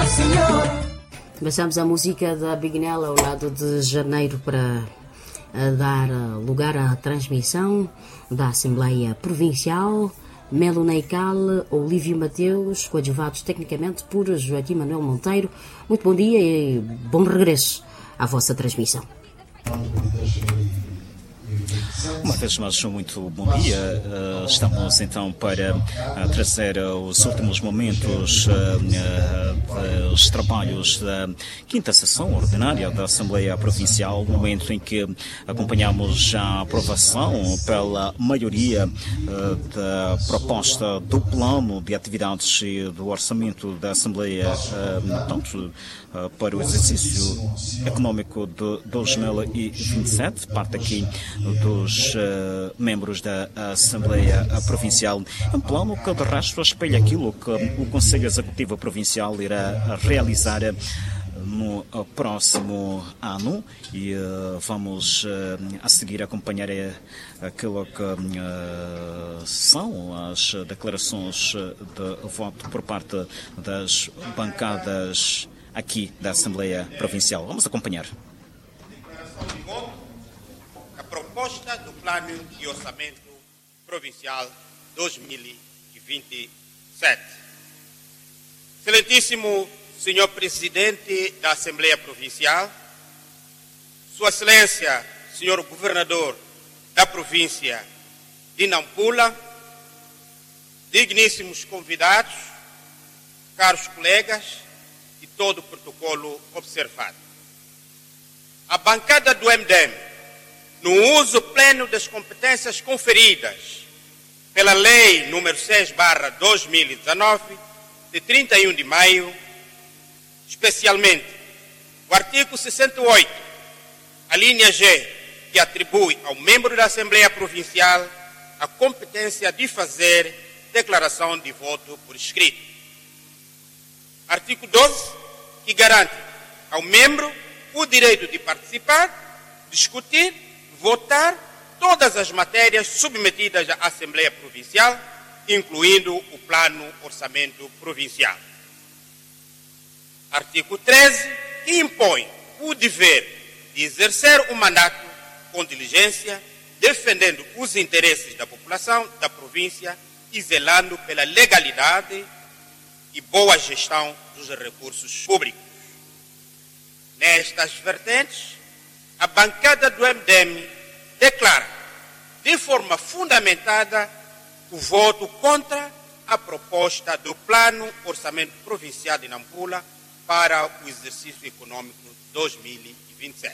Começamos a música da Bignella ao lado de Janeiro para dar lugar à transmissão da Assembleia Provincial. Melo Neical, Olívio Mateus, coadjuvados tecnicamente por Joaquim Manuel Monteiro. Muito bom dia e bom regresso à vossa transmissão. Uma vez mais, muito bom dia. Estamos então para trazer os últimos momentos dos trabalhos da quinta sessão ordinária da Assembleia Provincial, no momento em que acompanhamos a aprovação pela maioria da proposta do plano de atividades e do orçamento da Assembleia, tanto para o exercício econômico de 2027, parte aqui dos membros da Assembleia Provincial. É um plano que, de resto, espelha aquilo que o Conselho Executivo Provincial irá realizar no próximo ano e vamos a seguir acompanhar aquilo que são as declarações de voto por parte das bancadas aqui da Assembleia Provincial. Vamos acompanhar. Declaração de voto. A proposta do Plano de Orçamento Provincial 2027. Excelentíssimo Senhor Presidente da Assembleia Provincial, Sua Excelência, Senhor Governador da Província de Nampula, digníssimos convidados, caros colegas e todo o protocolo observado. A bancada do MDM, no uso pleno das competências conferidas pela Lei nº 6/2019, de 31 de maio, especialmente o artigo 68, a linha G, que atribui ao membro da Assembleia Provincial a competência de fazer declaração de voto por escrito. Artigo 12, que garante ao membro o direito de participar, discutir, votar todas as matérias submetidas à Assembleia Provincial, incluindo o Plano Orçamento Provincial. Artigo 13, que impõe o dever de exercer o mandato com diligência, defendendo os interesses da população da província e zelando pela legalidade e boa gestão dos recursos públicos. Nestas vertentes, a bancada do MDM declara, de forma fundamentada, o voto contra a proposta do Plano Orçamento Provincial de Nampula para o exercício econômico 2027.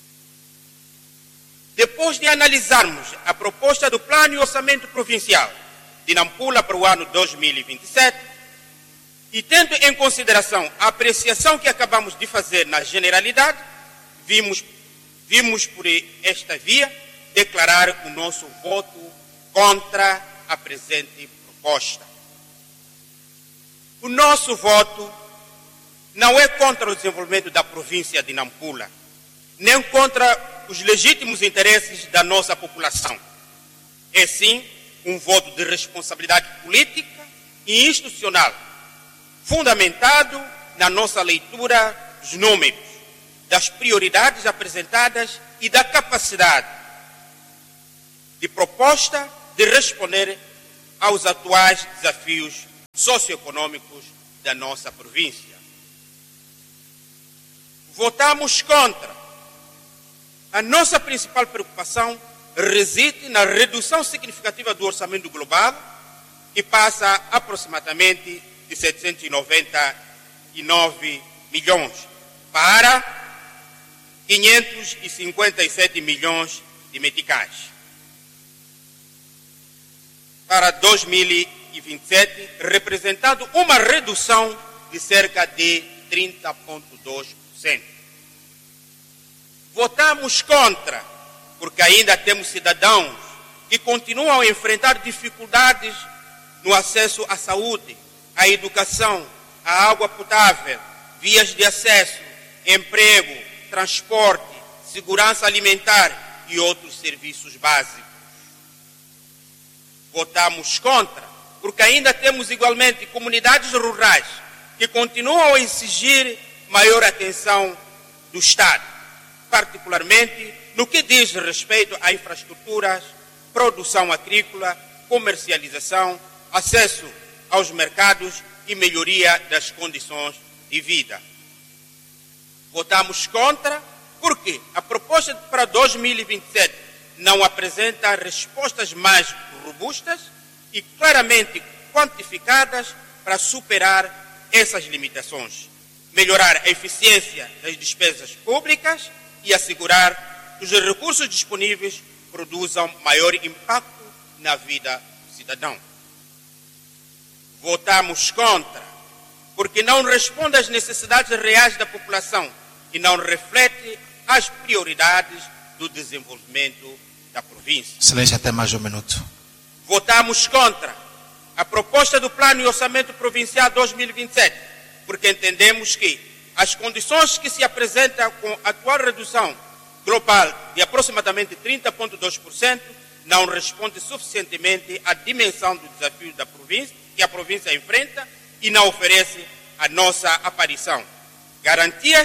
Depois de analisarmos a proposta do Plano e Orçamento Provincial de Nampula para o ano 2027, e tendo em consideração a apreciação que acabamos de fazer na generalidade, vimos por esta via declarar o nosso voto contra a presente proposta. O nosso voto não é contra o desenvolvimento da província de Nampula, nem contra os legítimos interesses da nossa população. É sim um voto de responsabilidade política e institucional, fundamentado na nossa leitura dos números, das prioridades apresentadas e da capacidade de proposta de responder aos atuais desafios socioeconômicos da nossa província. Votamos contra. A nossa principal preocupação reside na redução significativa do orçamento global, que passa aproximadamente de 799 milhões para 557 milhões de meticais. Para 2027, representando uma redução de cerca de 30,2%. Votamos contra, porque ainda temos cidadãos que continuam a enfrentar dificuldades no acesso à saúde, à educação, à água potável, vias de acesso, emprego, transporte, segurança alimentar e outros serviços básicos. Votamos contra, porque ainda temos igualmente comunidades rurais que continuam a exigir maior atenção do Estado, particularmente no que diz respeito a infraestruturas, produção agrícola, comercialização, acesso aos mercados e melhoria das condições de vida. Votamos contra porque a proposta para 2027 não apresenta respostas mais robustas e claramente quantificadas para superar essas limitações, melhorar a eficiência das despesas públicas e assegurar que os recursos disponíveis produzam maior impacto na vida do cidadão. Votamos contra porque não responde às necessidades reais da população e não reflete as prioridades do desenvolvimento da província. Excelência, até mais um minuto. Votamos contra a proposta do Plano e Orçamento Provincial 2027, porque entendemos que as condições que se apresentam com a atual redução global de aproximadamente 30,2% não respondem suficientemente à dimensão do desafio da província, que a província enfrenta, e não oferece a nossa aparição garantias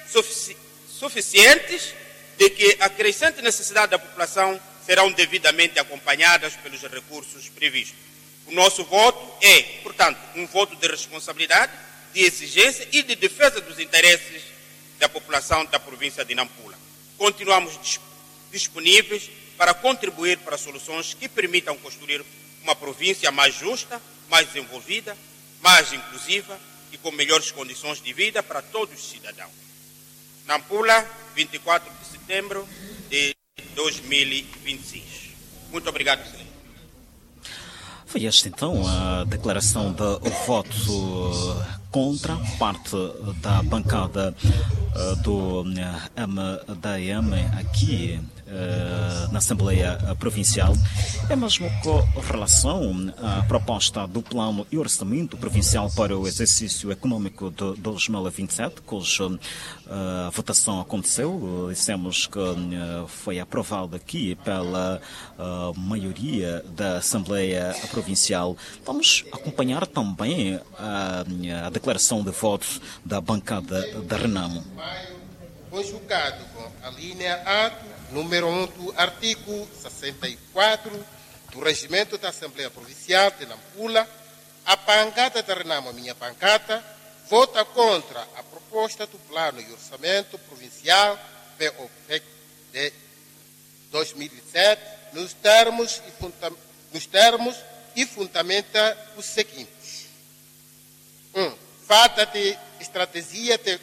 suficientes de que a crescente necessidade da população serão devidamente acompanhadas pelos recursos previstos. O nosso voto é, portanto, um voto de responsabilidade, de exigência e de defesa dos interesses da população da província de Nampula. Continuamos disponíveis para contribuir para soluções que permitam construir uma província mais justa, mais desenvolvida, mais inclusiva e com melhores condições de vida para todos os cidadãos. Nampula, 24 de setembro de 2026. Muito obrigado, senhor. Foi esta então a declaração de voto contra parte da bancada do MDM aqui na Assembleia Provincial. É mesmo com relação à proposta do Plano e Orçamento Provincial para o exercício econômico de 2027, cuja votação aconteceu. Dissemos que foi aprovado aqui pela maioria da Assembleia Provincial. Vamos acompanhar também a declaração de votos da bancada da Renamo. Conjugado com a linha A número 1 do artigo 64 do Regimento da Assembleia Provincial de Nampula, a bancada da Renamo, a minha bancada, vota contra a proposta do Plano e Orçamento Provincial POPEC de 2007 nos termos e fundamenta os seguintes. 1. Falta de estratégia de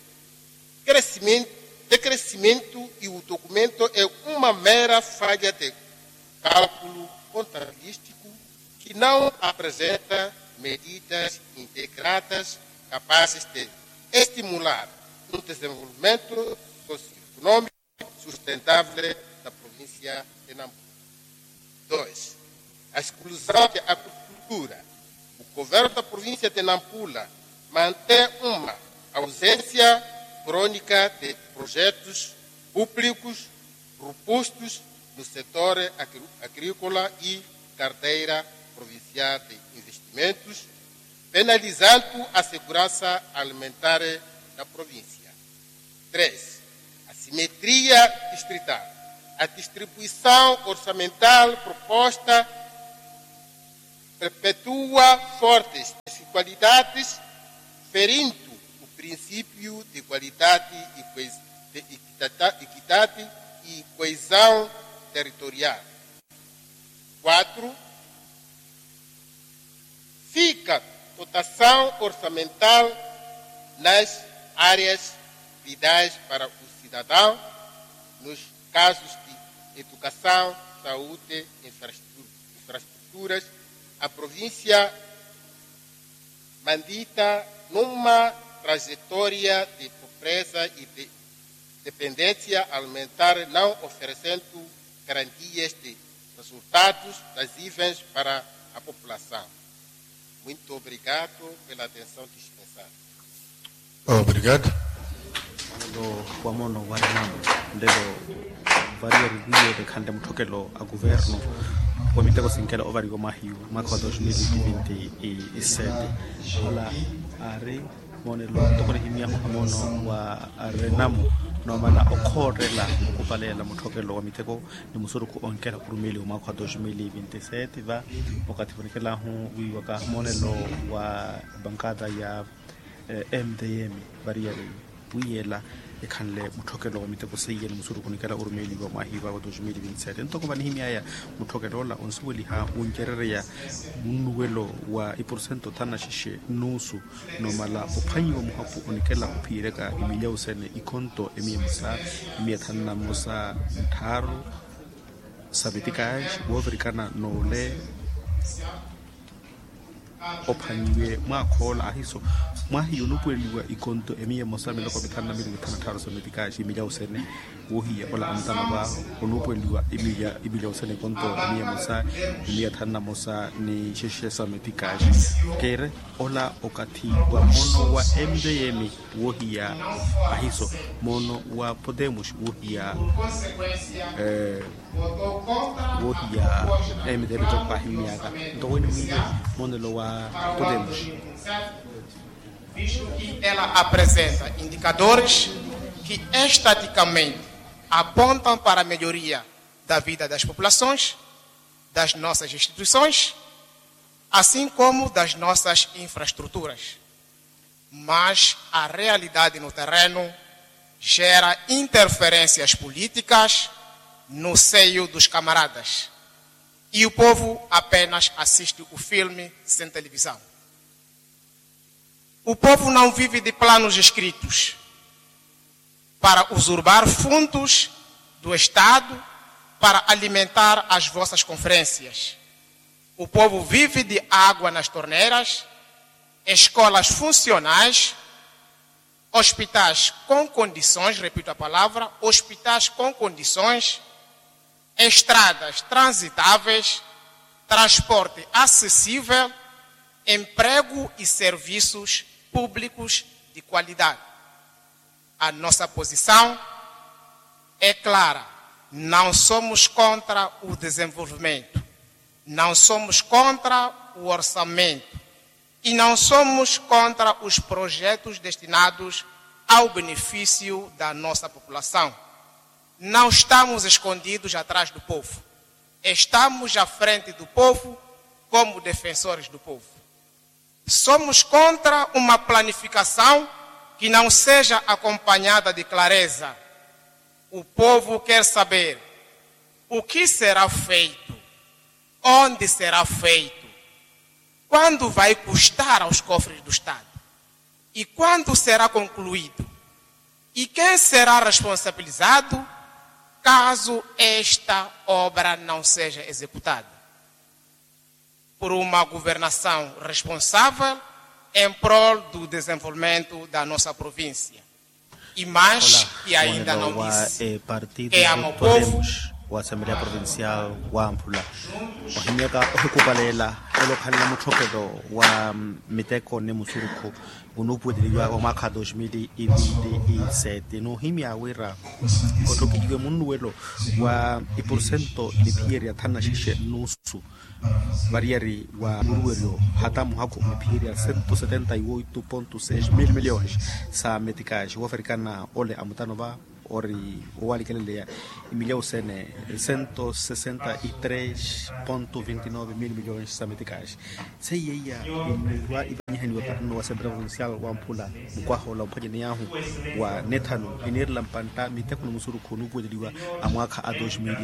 crescimento e o documento é uma mera falha de cálculo contabilístico que não apresenta medidas integradas capazes de estimular um desenvolvimento socioeconômico sustentável da província de Nampula. 2. A exclusão da agricultura. O governo da província de Nampula mantém uma ausência crônica de projetos públicos robustos no setor agrícola e carteira provincial de investimentos, penalizando a segurança alimentar da província. 3. A simetria distrital. A distribuição orçamental proposta perpetua fortes desigualdades, ferindo o princípio de igualdade equidade e coesão territorial. 4. Fica dotação orçamental nas áreas vitais para o cidadão, nos casos de educação, saúde, infraestruturas. A província mandita numa trajetória de pobreza e de dependência alimentar, não oferecendo garantias de resultados tangíveis para a população. Muito obrigado pela atenção dispensada. Obrigado. Wamono warinamo ndelo varia review de kande mutokelo a governo komiteko sinkela ovarigo mahiu mwaka wa 2027 ola ari mone lo tokore himia mono wa renamu no mala okhorela ukupalela mothokelo wa miteko ni musuruku onkela kurumeli wa mwaka 2027 va wakati funikela hu wiwa ka mone lo wa bankada ya MDM variable buyela ekhanle mothokelo wa miteko seyele musuruku nikela urumeli wa mahiva wa 2027 ntoko bani himia ya mothokelo la onsuweli ha unkerere ya munuwelo wa iporcento tana shishe nusu no mala ophanyiwa muhapu onikela uphireka imilia usene ikonto emiemusa imiethanna musa tharu sabitikaj wovrikana nole ophanyiwe mwakhola ahiso mwahiyo nupueliwa ikonto emie mosame loko bithanna mili tharu sabitikaj imilia usene wohiya ola amtana ba onupueliwa imilia usene konto emie musa imilia thanna musa ni shishe sabitikaj kere ola okati wa mono wa MDM wohiya ahiso mono wa Podemos wohiya MDM to pahimiaga ndo wene mile mono lo wa Podemos visto que ela apresenta indicadores que estaticamente apontam para a melhoria da vida das populações, das nossas instituições, assim como das nossas infraestruturas. Mas a realidade no terreno gera interferências políticas no seio dos camaradas. E o povo apenas assiste o filme sem televisão. O povo não vive de planos escritos para usurbar fundos do Estado para alimentar as vossas conferências. O povo vive de água nas torneiras, escolas funcionais, hospitais com condições, repito a palavra, hospitais com condições, estradas transitáveis, transporte acessível, emprego e serviços públicos de qualidade. A nossa posição é clara. Não somos contra o desenvolvimento, não somos contra o orçamento e não somos contra os projetos destinados ao benefício da nossa população. Não estamos escondidos atrás do povo. Estamos à frente do povo como defensores do povo. Somos contra uma planificação que não seja acompanhada de clareza. O povo quer saber o que será feito, onde será feito, quando vai custar aos cofres do Estado e quando será concluído e quem será responsabilizado caso esta obra não seja executada. Por uma governação responsável em prol do desenvolvimento da nossa província. E mais que ainda não disse, que ama o povo, wa Assembleia Provincial wa Ampula ohimeka okupalela elokhanela mothokelo wa miteko ne musuruko unupuediliwa wa mwaka 2027 no himia wera otokiwe munuwelo wa iporcento lipieri athana shishe nusu variari wa munuwelo hatamu hako lipieri 178.6 mil milhões sa meticage wafarikana ole amutanova ori owali kelele Emília Usene 163.29 mil milhões sa meticage sei ia wa ibanyihani wa no Assembleia Provincial wa Ampula mkwaho la mpajeni yahu wa nethano inirla mpanta miteko musuru konu pwedeliwa a mwaka a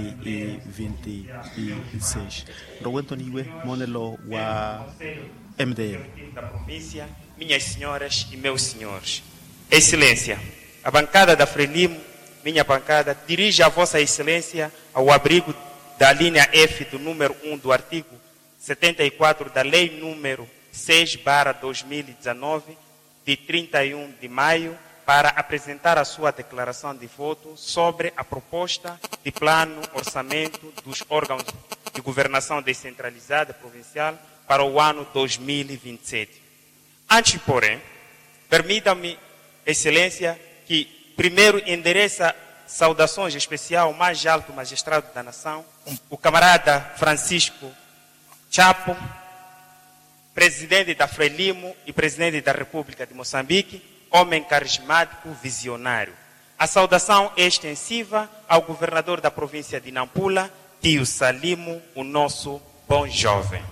2026 rowento niwe monelo wa MDM da província, minhas senhoras e meus senhores. Excelência, a bancada da Frelimo, minha bancada, dirige a Vossa Excelência ao abrigo da linha F do número 1 do artigo 74 da Lei número 6/2019, de 31 de maio, para apresentar a sua declaração de voto sobre a proposta de plano orçamento dos órgãos de governação descentralizada provincial para o ano 2027. Antes, porém, permita-me, Excelência, que primeiro endereça saudações especiais ao mais alto magistrado da nação, o camarada Francisco Chapo, presidente da Frelimo e presidente da República de Moçambique, homem carismático, visionário. A saudação é extensiva ao governador da província de Nampula, tio Salimo, o nosso bom jovem.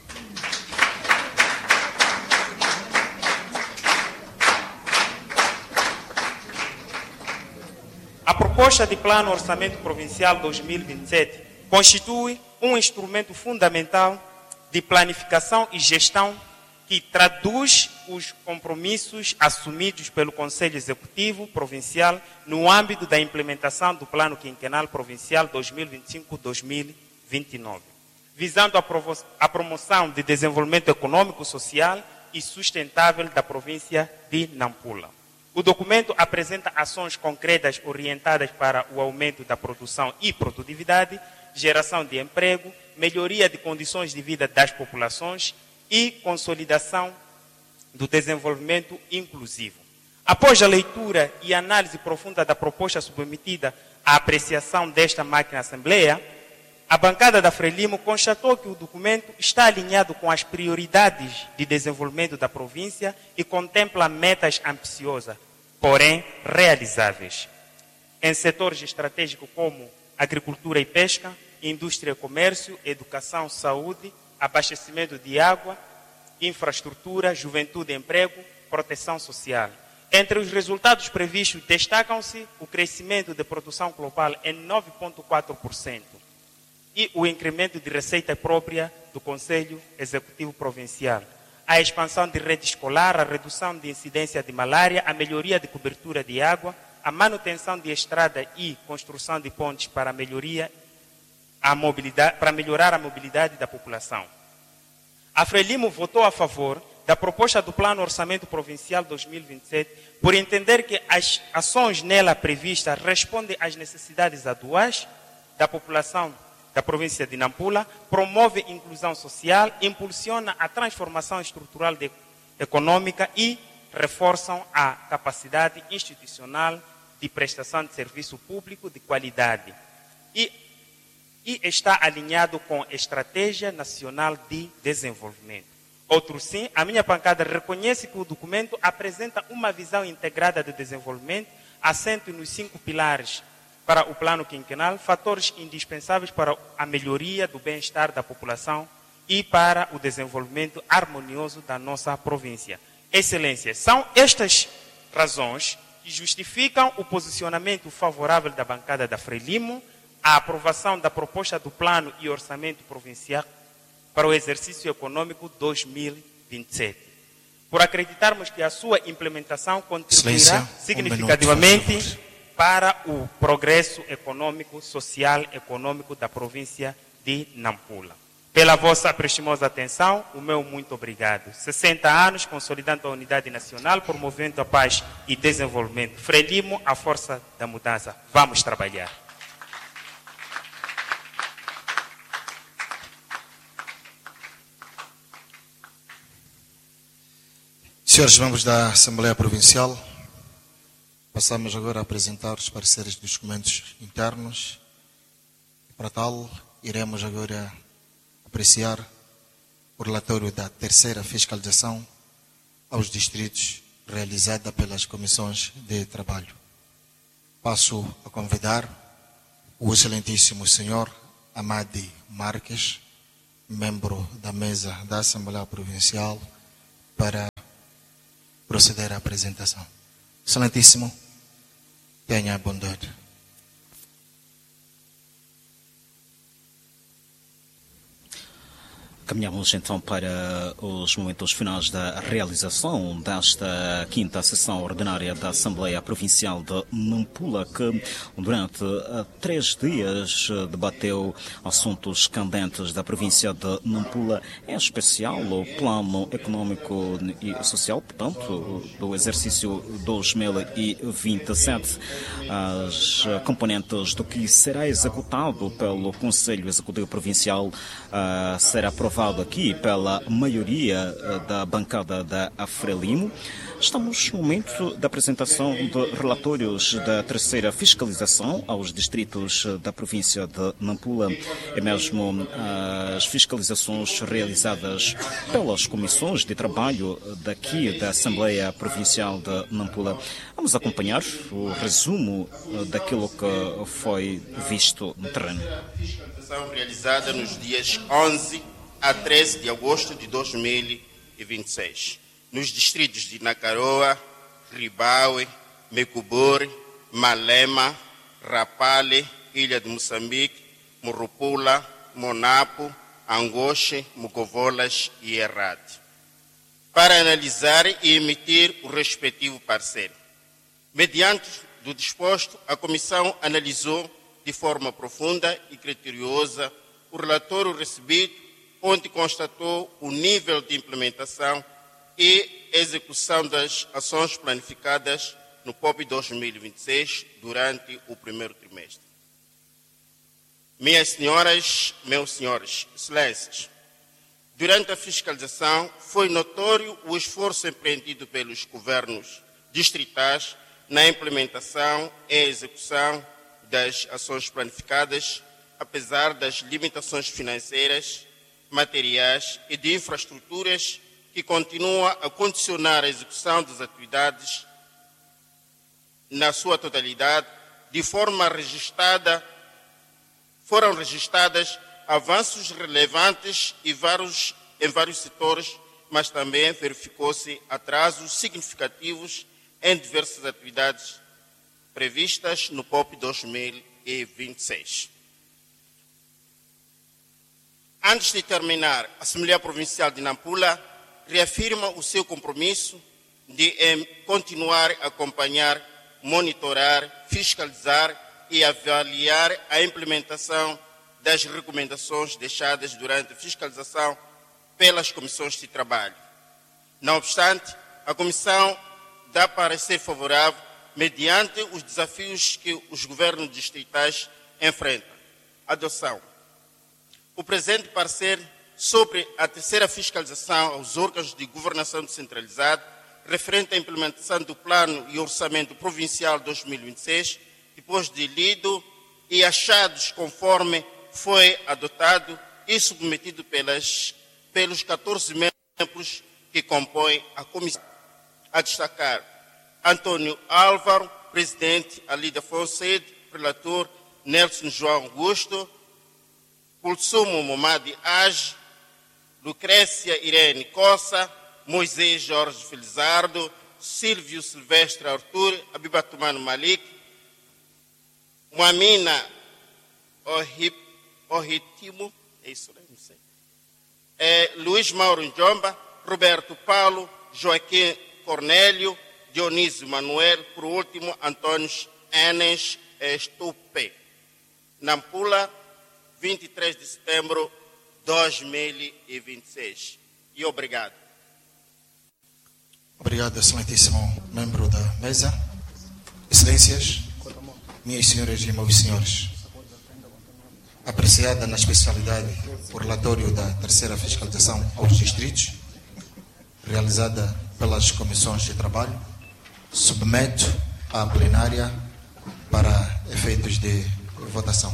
A proposta de Plano Orçamento Provincial 2027 constitui um instrumento fundamental de planificação e gestão que traduz os compromissos assumidos pelo Conselho Executivo Provincial no âmbito da implementação do Plano Quinquenal Provincial 2025-2029, visando a promoção de desenvolvimento econômico, social e sustentável da província de Nampula. O documento apresenta ações concretas orientadas para o aumento da produção e produtividade, geração de emprego, melhoria de condições de vida das populações e consolidação do desenvolvimento inclusivo. Após a leitura e análise profunda da proposta submetida à apreciação desta máquina Assembleia, a bancada da Frelimo constatou que o documento está alinhado com as prioridades de desenvolvimento da província e contempla metas ambiciosas, porém realizáveis, em setores estratégicos como agricultura e pesca, indústria e comércio, educação, saúde, abastecimento de água, infraestrutura, juventude e emprego, proteção social. Entre os resultados previstos destacam-se o crescimento de produção global em 9,4% e o incremento de receita própria do Conselho Executivo Provincial, a expansão de rede escolar, a redução de incidência de malária, a melhoria de cobertura de água, a manutenção de estrada e construção de pontes para melhorar a mobilidade da população. A Frelimo votou a favor da proposta do Plano Orçamento Provincial 2027 por entender que as ações nela previstas respondem às necessidades atuais da população da província de Nampula, promove inclusão social, impulsiona a transformação estrutural econômica e reforçam a capacidade institucional de prestação de serviço público de qualidade e está alinhado com a Estratégia Nacional de Desenvolvimento. Outro sim, a minha bancada reconhece que o documento apresenta uma visão integrada de desenvolvimento, assente nos 5 pilares para o plano quinquenal, fatores indispensáveis para a melhoria do bem-estar da população e para o desenvolvimento harmonioso da nossa província. Excelência, são estas razões que justificam o posicionamento favorável da bancada da Frelimo à aprovação da proposta do Plano e Orçamento Provincial para o exercício econômico 2027. Por acreditarmos que a sua implementação contribuirá significativamente para o progresso econômico, social, econômico da província de Nampula. Pela vossa prestimosa atenção, o meu muito obrigado. 60 anos consolidando a unidade nacional, promovendo a paz e desenvolvimento. Frelimo, a força da mudança. Vamos trabalhar. Senhores membros da Assembleia Provincial, passamos agora a apresentar os pareceres dos documentos internos. Para tal, iremos agora apreciar o relatório da terceira fiscalização aos distritos realizada pelas comissões de trabalho. Passo a convidar o excelentíssimo senhor Amadi Marques, membro da mesa da Assembleia Provincial, para proceder à apresentação. Excelentíssimo, tenha a bondade. Caminhamos então para os momentos finais da realização desta quinta sessão ordinária da Assembleia Provincial de Nampula, que durante 3 dias debateu assuntos candentes da província de Nampula, em especial o plano econômico e social, portanto, do exercício 2027, as componentes do que será executado pelo Conselho Executivo Provincial será aprovado aprovado aqui pela maioria da bancada da Frelimo. Estamos no momento da apresentação de relatórios da terceira fiscalização aos distritos da província de Nampula e mesmo as fiscalizações realizadas pelas comissões de trabalho daqui da Assembleia Provincial de Nampula. Vamos acompanhar o resumo daquilo que foi visto no terreno. Fiscalização realizada nos dias 11 a 13 de agosto de 2026. Nos distritos de Nakaroa, Ribaue, Mecubore, Malema, Rapale, Ilha de Moçambique, Murupula, Monapo, Angoche, Mucovolas e Errate, para analisar e emitir o respectivo parecer. Mediante do disposto, a Comissão analisou de forma profunda e criteriosa o relatório recebido, onde constatou o nível de implementação e execução das ações planificadas no POP 2026 durante o primeiro trimestre. Minhas senhoras, meus senhores, excelências, durante a fiscalização foi notório o esforço empreendido pelos governos distritais na implementação e execução das ações planificadas, apesar das limitações financeiras, materiais e de infraestruturas que continuam a condicionar a execução das atividades na sua totalidade, de forma registrada. Foram registrados avanços relevantes em vários setores, mas também verificou-se atrasos significativos em diversas atividades previstas no POP 2026. Antes de terminar, a Assembleia Provincial de Nampula reafirma o seu compromisso de continuar a acompanhar, monitorar, fiscalizar e avaliar a implementação das recomendações deixadas durante a fiscalização pelas comissões de trabalho. Não obstante, a Comissão dá parecer favorável mediante os desafios que os governos distritais enfrentam. Adoção. O presente parecer sobre a terceira fiscalização aos órgãos de governação descentralizada, referente à implementação do Plano e Orçamento Provincial 2026, depois de lido e achados conforme foi adotado e submetido pelos 14 membros que compõem a comissão. A destacar Antônio Álvaro, presidente, Alida Fonseca, relator Nelson João Augusto, Pulsumo Momadi Age, Lucrécia Irene Cossa, Moisés Jorge Felizardo, Silvio Silvestre Arthur, Abibatumano Malik, Muamina Ohitimo, é isso, né? Não sei. Luiz Mauro Njomba, Roberto Paulo, Joaquim Cornélio, Dionísio Manuel, por último, Antônio Enes Estupe. Nampula, 23 de setembro de 2026. E obrigado. Obrigado, excelentíssimo membro da mesa. Excelências, minhas senhoras e meus senhores. Apreciada na especialidade o relatório da terceira fiscalização aos distritos, realizada pelas comissões de trabalho, submeto à plenária para efeitos de votação.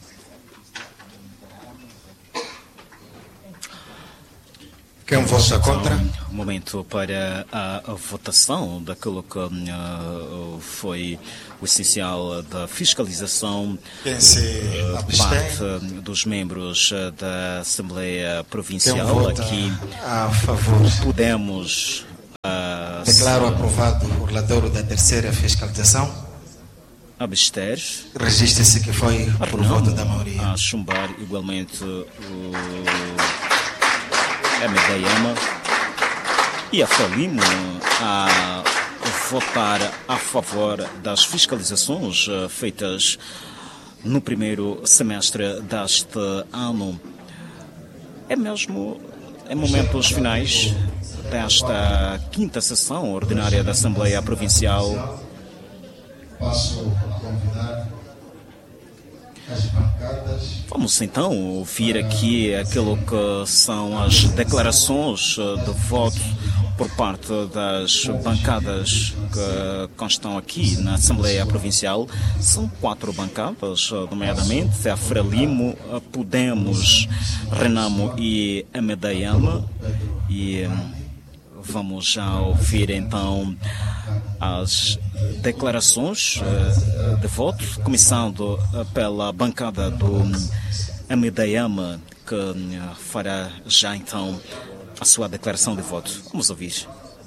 Quem vota contra? Momento para a votação daquilo que foi o essencial da fiscalização. Quem se abstém? Parte dos membros da Assembleia Provincial. Quem vota aqui a favor? Podemos. Declaro aprovado o relatório da terceira fiscalização. Abster. Registre-se que foi por voto da maioria. A chumbar igualmente o MDM e a Frelimo a votar a favor das fiscalizações feitas no primeiro semestre deste ano. É mesmo em momentos finais desta quinta sessão ordinária da Assembleia Provincial. Passo a convidar Vamos então ouvir aqui aquilo que são as declarações de voto por parte das bancadas que constam aqui na Assembleia Provincial. São 4 bancadas, nomeadamente a Frelimo, a Podemos, Renamo e a MDM. E vamos já ouvir então as declarações de voto, começando pela bancada do MDM, que fará já então a sua declaração de voto. Vamos ouvir.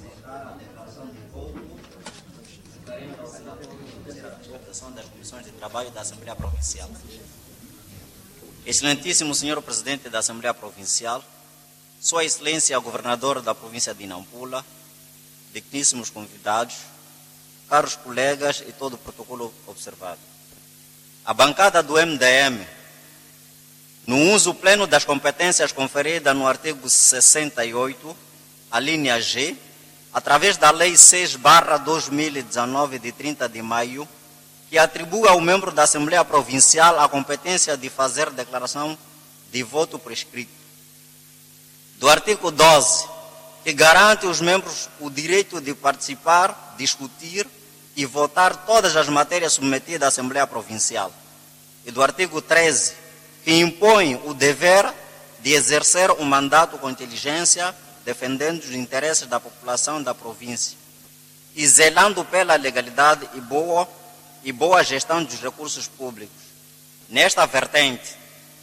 Das comissões de trabalho da Assembleia Provincial. Excelentíssimo Senhor Presidente da Assembleia Provincial, Sua Excelência Governador da província de Nampula, digníssimos convidados, caros colegas e todo o protocolo observado. A bancada do MDM, no uso pleno das competências conferidas no artigo 68, a linha G, através da Lei 6/2019, de 30 de maio, que atribui ao membro da Assembleia Provincial a competência de fazer declaração de voto por escrito. Do artigo 12, que garante aos membros o direito de participar, discutir e votar todas as matérias submetidas à Assembleia Provincial. E do artigo 13, que impõe o dever de exercer um mandato com inteligência, defendendo os interesses da população da província e zelando pela legalidade e boa gestão dos recursos públicos. Nesta vertente,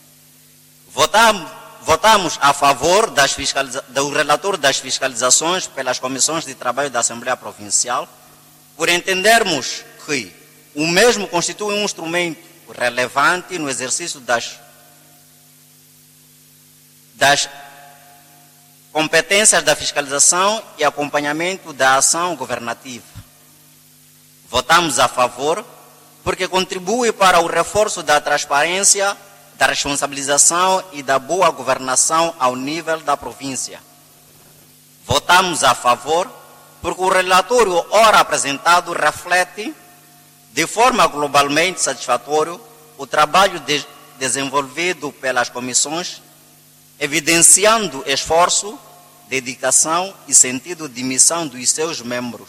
votamos a favor do relator das fiscalizações pelas comissões de trabalho da Assembleia Provincial, por entendermos que o mesmo constitui um instrumento relevante no exercício das competências da fiscalização e acompanhamento da ação governativa. Votamos a favor porque contribui para o reforço da transparência, da responsabilização e da boa governação ao nível da província. Votamos a favor porque o relatório ora apresentado reflete de forma globalmente satisfatória o trabalho desenvolvido pelas comissões, evidenciando esforço, dedicação e sentido de missão dos seus membros.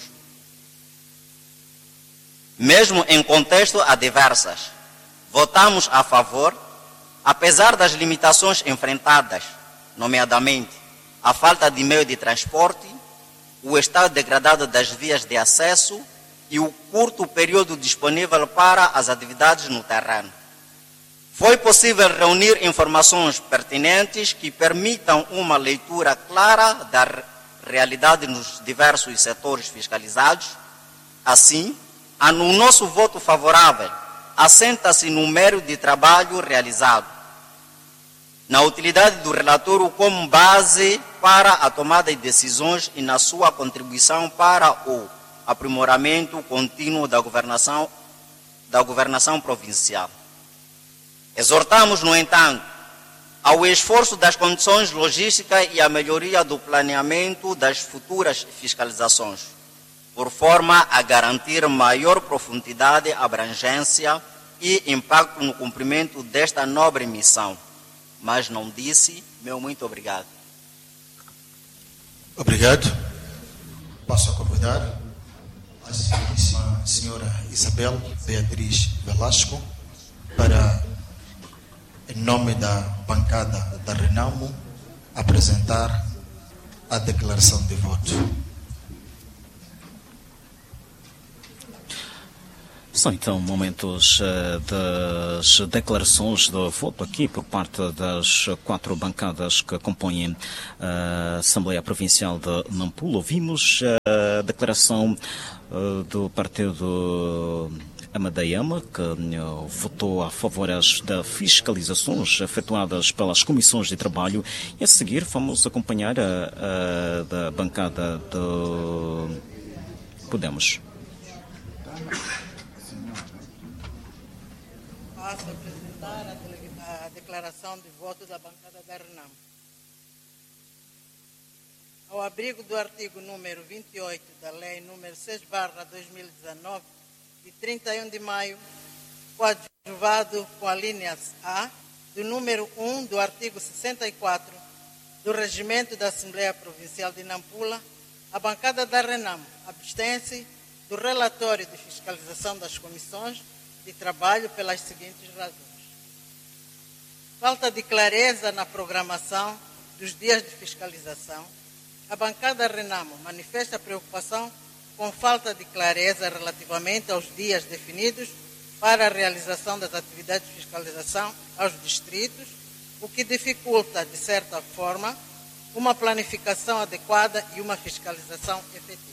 Mesmo em contexto adversas, votamos a favor, apesar das limitações enfrentadas, nomeadamente a falta de meio de transporte, o estado degradado das vias de acesso e o curto período disponível para as atividades no terreno. Foi possível reunir informações pertinentes que permitam uma leitura clara da realidade nos diversos setores fiscalizados. Assim, o nosso voto favorável assenta-se no mérito de trabalho realizado, na utilidade do relatório como base para a tomada de decisões e na sua contribuição para o aprimoramento contínuo da governação provincial. Exortamos, no entanto, ao esforço das condições logísticas e à melhoria do planeamento das futuras fiscalizações, por forma a garantir maior profundidade, abrangência e impacto no cumprimento desta nobre missão. Mas não disse, meu muito obrigado. Obrigado. Passo a convidar a senhora Isabel Beatriz Velasco para, em nome da bancada da Renamo, apresentar a declaração de voto. São então momentos das declarações de voto aqui por parte das 4 bancadas que compõem a Assembleia Provincial de Nampula. Ouvimos a declaração do partido MDM, que votou a favor das fiscalizações efetuadas pelas comissões de trabalho, e a seguir vamos acompanhar a da bancada do Podemos. Passo a apresentar a declaração de voto da bancada da Renamo. Ao abrigo do artigo número 28 da Lei número 6/2019, de 31 de maio, coadjuvante aprovado com a linha A do número 1 do artigo 64 do Regimento da Assembleia Provincial de Nampula, a bancada da RENAMO abstém-se do relatório de fiscalização das comissões de trabalho pelas seguintes razões. Falta de clareza na programação dos dias de fiscalização. A bancada RENAMO manifesta preocupação com falta de clareza relativamente aos dias definidos para a realização das atividades de fiscalização aos distritos, o que dificulta, de certa forma, uma planificação adequada e uma fiscalização efetiva.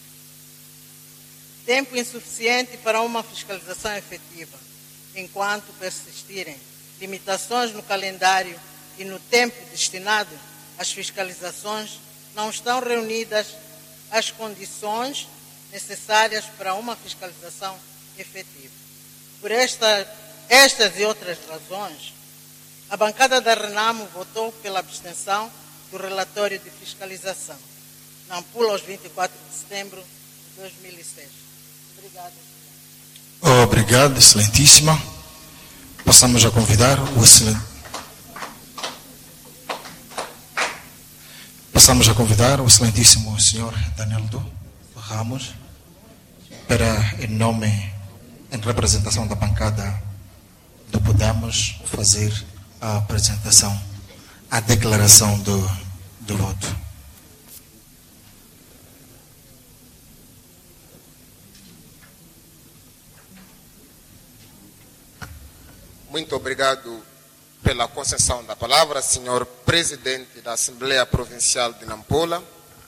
Tempo insuficiente para uma fiscalização efetiva, enquanto persistirem limitações no calendário e no tempo destinado às fiscalizações, não estão reunidas as condições necessárias para uma fiscalização efetiva. Por estas e outras razões, a bancada da RENAMO votou pela abstenção do relatório de fiscalização. Nampula, aos 24 de setembro de 2006. Obrigada. Obrigado, excelentíssima. Passamos a convidar o excelentíssimo senhor Danildo Ramos para, em representação da bancada do Podemos, fazer a apresentação, a declaração do voto. Muito obrigado pela concessão da palavra, senhor presidente da Assembleia Provincial de Nampula.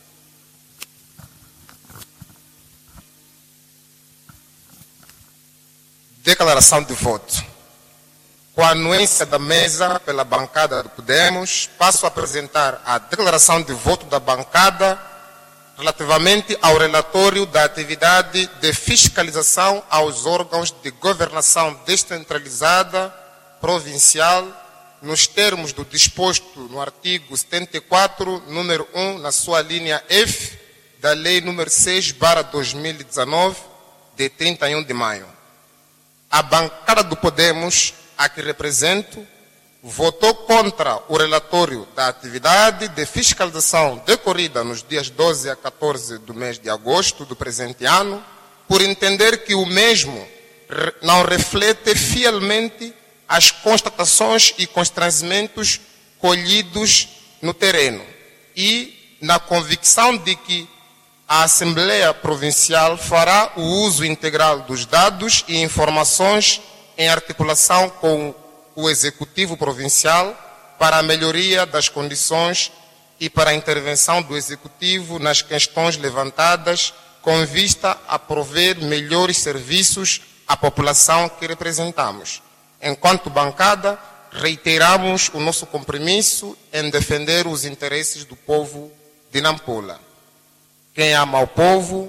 Declaração de voto. Com a anuência da mesa pela bancada do Podemos, passo a apresentar a declaração de voto da bancada relativamente ao relatório da atividade de fiscalização aos órgãos de governação descentralizada provincial, nos termos do disposto no artigo 74, número 1, na sua linha F, da Lei número 6/2019, de 31 de maio. A bancada do Podemos, a que represento, votou contra o relatório da atividade de fiscalização decorrida nos dias 12 a 14 do mês de agosto do presente ano, por entender que o mesmo não reflete fielmente as constatações e constrangimentos colhidos no terreno e na convicção de que a Assembleia Provincial fará o uso integral dos dados e informações em articulação com o Executivo Provincial para a melhoria das condições e para a intervenção do Executivo nas questões levantadas com vista a prover melhores serviços à população que representamos. Enquanto bancada, reiteramos o nosso compromisso em defender os interesses do povo de Nampula. Quem ama o povo,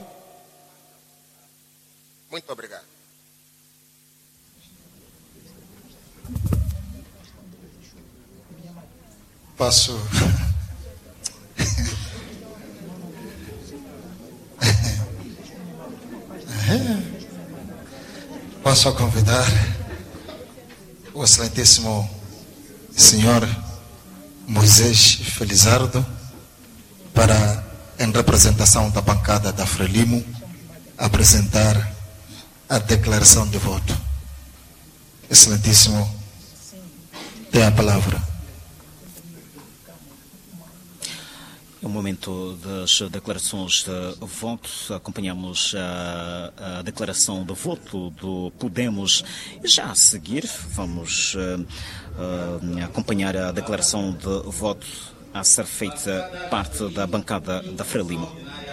muito obrigado. Passo a convidar o excelentíssimo senhor Moisés Felizardo para, em representação da bancada da Frelimo, apresentar a declaração de voto. Excelentíssimo, tem a palavra. No momento das declarações de voto, acompanhamos a declaração de voto do Podemos e já a seguir vamos acompanhar a declaração de voto a ser feita parte da bancada da Frelimo.